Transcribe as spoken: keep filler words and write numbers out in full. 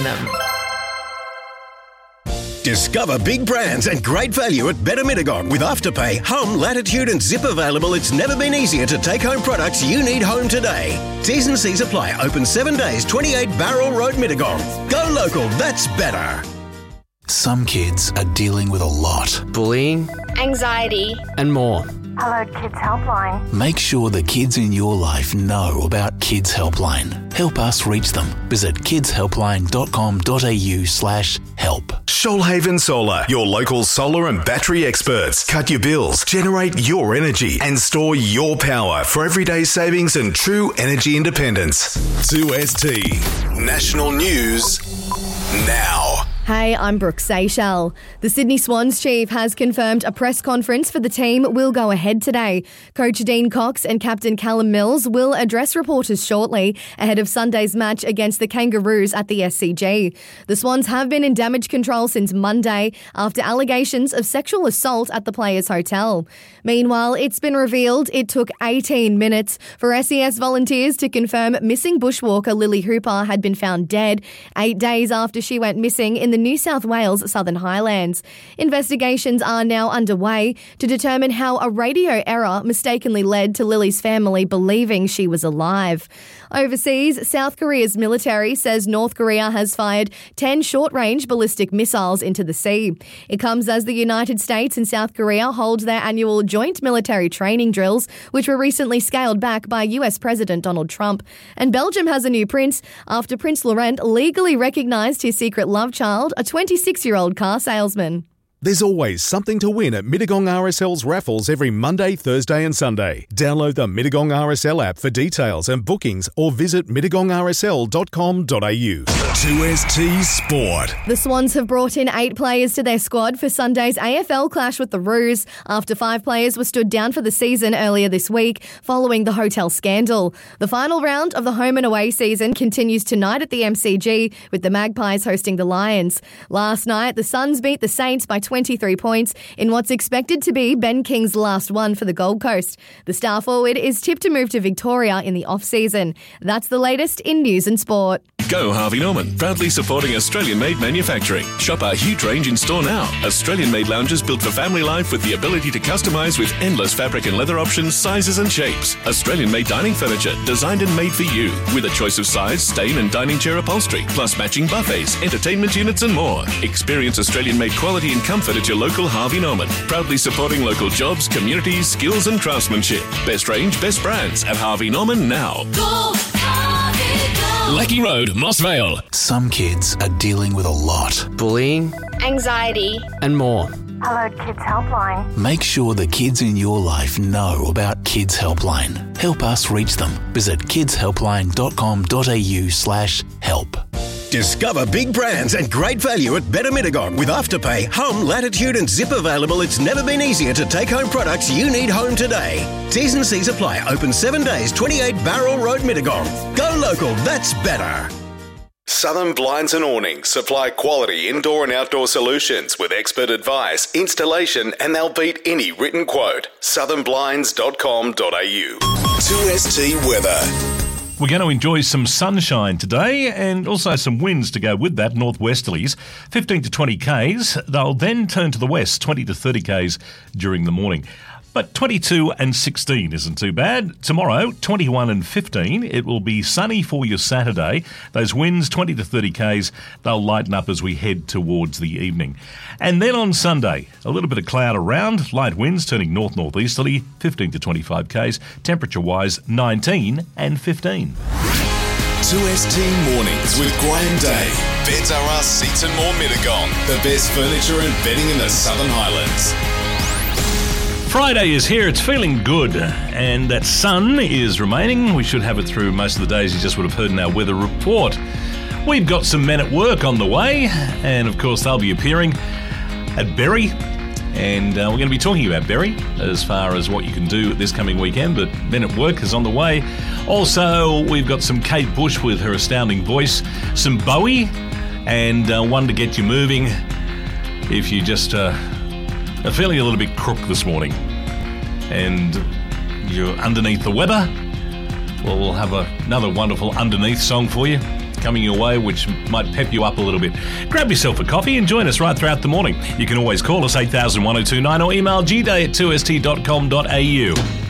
them. Discover big brands and great value at Better Mittagong with Afterpay, Hum, Latitude and Zip available. It's never been easier to take home products you need home today. T's and C's apply. Open seven days, twenty-eight Barrel Road, Mittagong. Go local, that's better. Some kids are dealing with a lot. Bullying, anxiety, and more. Hello, Kids Helpline. Make sure the kids in your life know about Kids Helpline. Help us reach them. Visit kidshelpline.com.au slash help. Shoalhaven Solar, your local solar and battery experts. Cut your bills, generate your energy, and store your power for everyday savings and true energy independence. two S T National News now. Hey, I'm Brooke Seychelles. The Sydney Swans chief has confirmed a press conference for the team will go ahead today. Coach Dean Cox and captain Callum Mills will address reporters shortly ahead of Sunday's match against the Kangaroos at the S C G. The Swans have been in damage control since Monday after allegations of sexual assault at the Players Hotel. Meanwhile, it's been revealed it took eighteen minutes for S E S volunteers to confirm missing bushwalker Lily Hooper had been found dead eight days after she went missing in the New South Wales Southern Highlands. Investigations are now underway to determine how a radio error mistakenly led to Lily's family believing she was alive. Overseas, South Korea's military says North Korea has fired ten short-range ballistic missiles into the sea. It comes as the United States and South Korea hold their annual joint military training drills, which were recently scaled back by U S President Donald Trump. And Belgium has a new prince after Prince Laurent legally recognised his secret love child, a twenty-six-year-old car salesman. There's always something to win at Mittagong R S L's raffles every Monday, Thursday and Sunday. Download the Mittagong R S L app for details and bookings or visit mittagong r s l dot com dot a u. two S T Sport. The Swans have brought in eight players to their squad for Sunday's A F L clash with the Roos after five players were stood down for the season earlier this week following the hotel scandal. The final round of the home and away season continues tonight at the M C G with the Magpies hosting the Lions. Last night, the Suns beat the Saints by twenty-three points in what's expected to be Ben King's last one for the Gold Coast. The star forward is tipped to move to Victoria in the off-season. That's the latest in news and sport. Go Harvey Norman, proudly supporting Australian-made manufacturing. Shop our huge range in store now. Australian-made lounges built for family life with the ability to customise with endless fabric and leather options, sizes and shapes. Australian-made dining furniture, designed and made for you, with a choice of size, stain and dining chair upholstery, plus matching buffets, entertainment units and more. Experience Australian-made quality and comfort at your local Harvey Norman, proudly supporting local jobs, communities, skills and craftsmanship. Best range, best brands at Harvey Norman now. Go Harvey, go! Lecky Road, Moss Vale. Some kids are dealing with a lot. Bullying, anxiety, and more. Hello, Kids Helpline. Make sure the kids in your life know about Kids Helpline. Help us reach them. Visit kidshelpline.com.au slash help. Discover big brands and great value at Better Mittagong with Afterpay, Hum, Latitude and Zip available. It's never been easier to take home products you need home today. T's and C's apply. Open seven days, twenty-eight Barrel Road, Mittagong. Go local, that's better. Southern Blinds and Awnings supply quality indoor and outdoor solutions with expert advice, installation, and they'll beat any written quote. southern blinds dot com dot a u. two S T weather. We're going to enjoy some sunshine today and also some winds to go with that, northwesterlies, fifteen to twenty kays. They'll then turn to the west, twenty to thirty kays during the morning. But twenty-two and sixteen isn't too bad. Tomorrow, twenty-one and fifteen. It will be sunny for your Saturday. Those winds, twenty to thirty kays, they'll lighten up as we head towards the evening. And then on Sunday, a little bit of cloud around, light winds turning north-northeasterly, fifteen to twenty-five kays. Temperature-wise, nineteen and fifteen. two S T Mornings with Graham Day. Beds R Us Seats and More Mittagong. The best furniture and bedding in the Southern Highlands. Friday is here, it's feeling good, and that sun is remaining. We should have it through most of the days you just would have heard in our weather report. We've got some men at work on the way, and of course they'll be appearing at Berry, and uh, we're going to be talking about Berry as far as what you can do this coming weekend, but Men at Work is on the way. Also, we've got some Kate Bush with her astounding voice, some Bowie, and uh, one to get you moving if you just... Uh, are feeling a little bit crook this morning and you're underneath the weather, well, we'll have a, another wonderful underneath song for you. coming your way, which might pep you up a little bit. Grab yourself a coffee and join us right throughout the morning. You can always call us eight thousand one oh two nine or email g day at two s t dot com dot a u.